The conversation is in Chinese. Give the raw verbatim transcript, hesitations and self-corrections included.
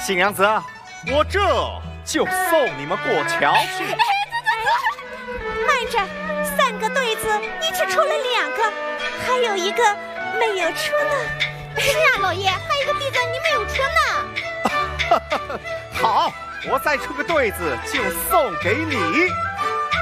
新娘子，我这就送你们过桥去。 哎，走走走，慢着，三个对子你只出了两个，还有一个没有出呢。是啊，老爷，还有一个弟子你没有出呢。 好，我再出个对子就送给你。